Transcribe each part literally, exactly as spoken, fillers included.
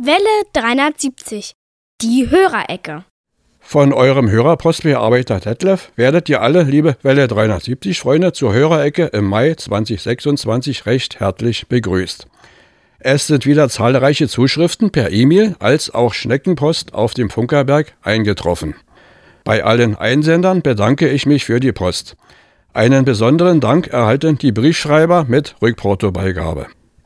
Welle dreihundertsiebzig, die Hörerecke. Von eurem Hörerpostbearbeiter Detlef werdet ihr alle, liebe Welle dreihundertsiebzig-Freunde, zur Hörerecke im Mai zweitausendsechsundzwanzig recht herzlich begrüßt. Es sind wieder zahlreiche Zuschriften per E-Mail als auch Schneckenpost auf dem Funkerberg eingetroffen. Bei allen Einsendern bedanke ich mich für die Post. Einen besonderen Dank erhalten die Briefschreiber mit Rückportobeigabe.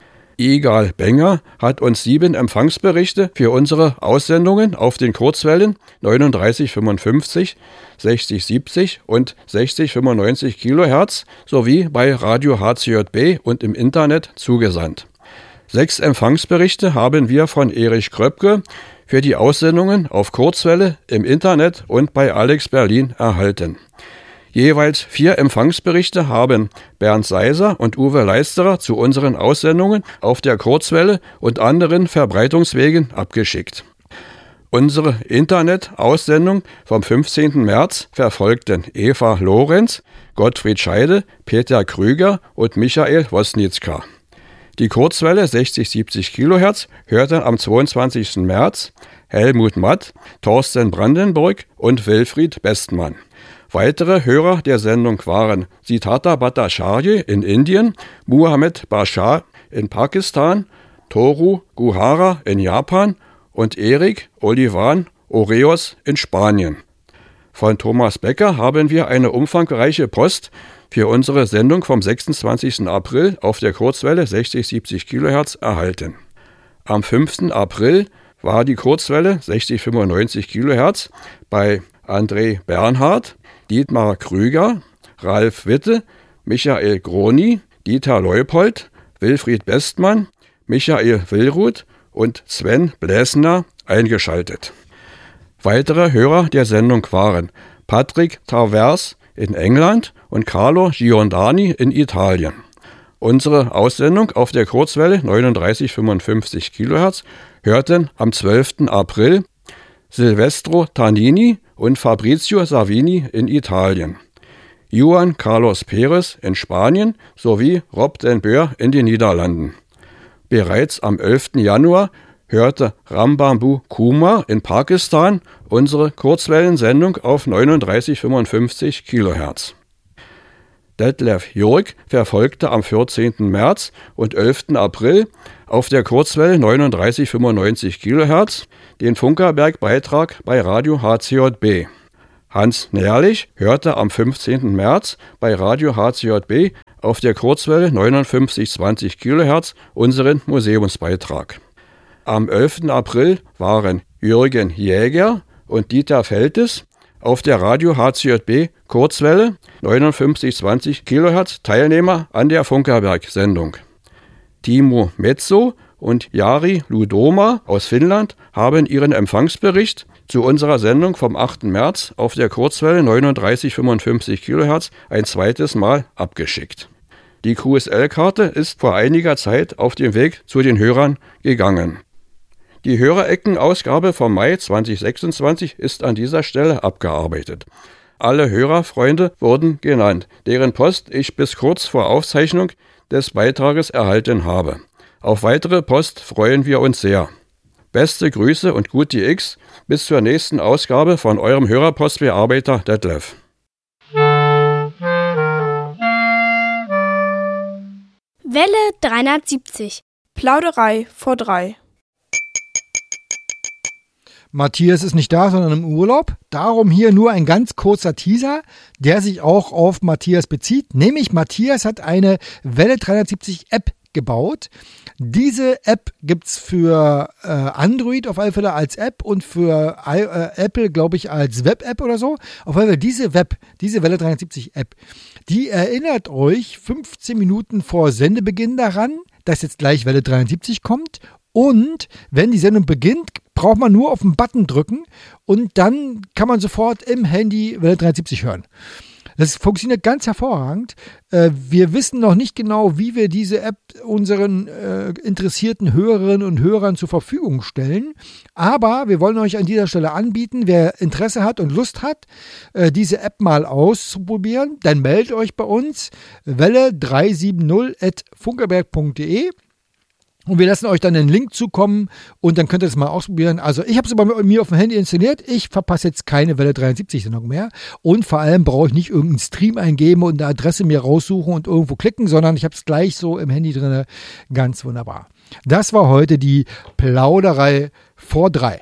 Igal Benger hat uns sieben Empfangsberichte für unsere Aussendungen auf den Kurzwellen neununddreißig fünfundfünfzig, sechzig siebzig und sechzig fünfundneunzig Kilohertz sowie bei Radio H C J B und im Internet zugesandt. Sechs Empfangsberichte haben wir von Erich Kröpke für die Aussendungen auf Kurzwelle, im Internet und bei Alex Berlin erhalten. Jeweils vier Empfangsberichte haben Bernd Seiser und Uwe Leisterer zu unseren Aussendungen auf der Kurzwelle und anderen Verbreitungswegen abgeschickt. Unsere Internet-Aussendung vom fünfzehnten März verfolgten Eva Lorenz, Gottfried Scheide, Peter Krüger und Michael Wosnitzka. Die Kurzwelle sechzig siebzig Kilohertz hörten am zweiundzwanzigsten März Helmut Matt, Thorsten Brandenburg und Wilfried Bestmann. Weitere Hörer der Sendung waren Siddhartha Bhattacharya in Indien, Muhammad Bashar in Pakistan, Toru Guhara in Japan und Erik Olivan Oreos in Spanien. Von Thomas Becker haben wir eine umfangreiche Post für unsere Sendung vom sechsundzwanzigsten April auf der Kurzwelle sechzig siebzig Kilohertz erhalten. Am fünften April war die Kurzwelle sechzig fünfundneunzig Kilohertz bei André Bernhard, Dietmar Krüger, Ralf Witte, Michael Groni, Dieter Leupold, Wilfried Bestmann, Michael Willruth und Sven Bläsner eingeschaltet. Weitere Hörer der Sendung waren Patrick Tavers in England und Carlo Giordani in Italien. Unsere Aussendung auf der Kurzwelle neununddreißig fünfundfünfzig Kilohertz hörten am zwölften April Silvestro Tannini und Fabrizio Savini in Italien, Juan Carlos Perez in Spanien sowie Rob den Boer in den Niederlanden. Bereits am elften Januar hörte Rambambu Kuma in Pakistan unsere Kurzwellensendung auf neununddreißig fünfundfünfzig Kilohertz. Detlef Jörg verfolgte am vierzehnten März und elften April auf der Kurzwelle neununddreißig fünfundneunzig Kilohertz den Funkerberg-Beitrag bei Radio H C J B. Hans Nährlich hörte am fünfzehnten März bei Radio H C J B auf der Kurzwelle neunundfünfzig zwanzig Kilohertz unseren Museumsbeitrag. Am elften April waren Jürgen Jäger und Dieter Feltes auf der Radio H C J B Kurzwelle neunundfünfzig zwanzig Kilohertz Teilnehmer an der Funkerberg-Sendung. Timo Metso und Jari Ludoma aus Finnland haben ihren Empfangsbericht zu unserer Sendung vom achten März auf der Kurzwelle neununddreißig fünfundfünfzig Kilohertz ein zweites Mal abgeschickt. Die Q S L-Karte ist vor einiger Zeit auf dem Weg zu den Hörern gegangen. Die Hörerecken-Ausgabe vom Mai zweitausendsechsundzwanzig ist an dieser Stelle abgearbeitet. Alle Hörerfreunde wurden genannt, deren Post ich bis kurz vor Aufzeichnung des Beitrages erhalten habe. Auf weitere Post freuen wir uns sehr. Beste Grüße und gute X bis zur nächsten Ausgabe von eurem Hörerpostbearbeiter Detlef. Welle dreihundertsiebzig. Plauderei vor drei. Matthias ist nicht da, sondern im Urlaub. Darum hier nur ein ganz kurzer Teaser, der sich auch auf Matthias bezieht. Nämlich Matthias hat eine Welle dreihundertsiebzig App gebaut. Diese App gibt es für äh, Android auf alle Fälle als App und für I- äh, Apple, glaube ich, als Web-App oder so. Auf alle Fälle diese Web, diese Welle dreihundertsiebzig App, die erinnert euch fünfzehn Minuten vor Sendebeginn daran, dass jetzt gleich Welle dreihundertsiebzig kommt. Und wenn die Sendung beginnt, braucht man nur auf den Button drücken und dann kann man sofort im Handy Welle dreihundertsiebzig hören. Das funktioniert ganz hervorragend. Wir wissen noch nicht genau, wie wir diese App unseren interessierten Hörerinnen und Hörern zur Verfügung stellen. Aber wir wollen euch an dieser Stelle anbieten, wer Interesse hat und Lust hat, diese App mal auszuprobieren, dann meldet euch bei uns welle drei sieben null at funkerberg punkt de. Und wir lassen euch dann einen Link zukommen und dann könnt ihr das mal ausprobieren. Also ich habe es bei mir auf dem Handy installiert. Ich verpasse jetzt keine Welle dreiundsiebzig-Sendung mehr. Und vor allem brauche ich nicht irgendeinen Stream eingeben und eine Adresse mir raussuchen und irgendwo klicken, sondern ich habe es gleich so im Handy drin. Ganz wunderbar. Das war heute die Plauderei vor drei.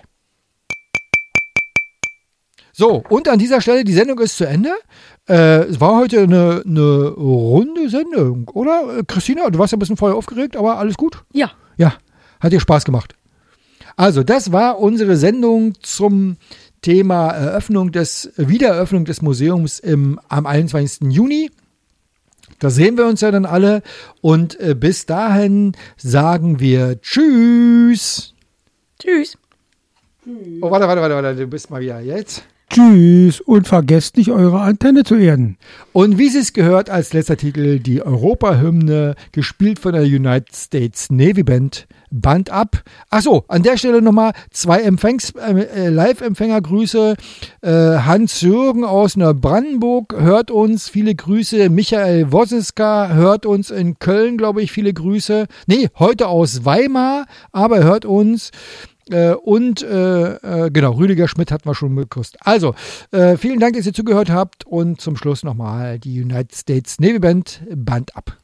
So, und an dieser Stelle, die Sendung ist zu Ende. Äh, es war heute eine, eine runde Sendung, oder? Christina, du warst ja ein bisschen vorher aufgeregt, aber alles gut? Ja. Ja, hat dir Spaß gemacht. Also, das war unsere Sendung zum Thema Eröffnung des, Wiedereröffnung des Museums im, am einundzwanzigsten Juni. Da sehen wir uns ja dann alle. Und äh, bis dahin sagen wir Tschüss. Tschüss. Oh, warte, warte, warte, warte, du bist mal wieder jetzt. Tschüss und vergesst nicht, eure Antenne zu erden. Und wie es gehört, als letzter Titel die Europahymne, gespielt von der United States Navy Band, Band ab. Achso, an der Stelle nochmal zwei Empfängs-, äh, Live-Empfängergrüße. Äh, Hans-Jürgen aus Neubrandenburg hört uns, viele Grüße. Michael Wossiska hört uns in Köln, glaube ich, viele Grüße. Nee, heute aus Weimar, aber er hört uns. Äh, und äh, äh, genau, Rüdiger Schmidt hatten wir schon begrüßt. Also, äh, vielen Dank, dass ihr zugehört habt und zum Schluss nochmal die United States Navy Band, Band ab.